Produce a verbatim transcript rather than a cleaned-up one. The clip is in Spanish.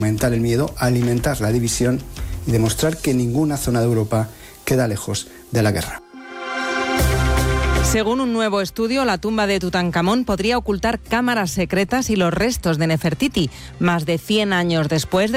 Aumentar el miedo, alimentar la división y demostrar que ninguna zona de Europa queda lejos de la guerra. Según un nuevo estudio, la tumba de Tutankamón podría ocultar cámaras secretas y los restos de Nefertiti, más de cien años después de